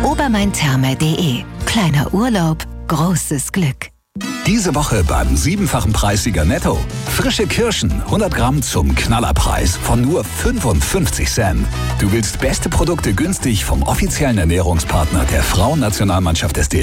obermaintherme.de. Kleiner Urlaub, großes Glück. Diese Woche beim 7-fachen Preissieger Netto. Frische Kirschen, 100 Gramm zum Knallerpreis von nur 55 Cent. Du willst beste Produkte günstig vom offiziellen Ernährungspartner der Frauennationalmannschaft des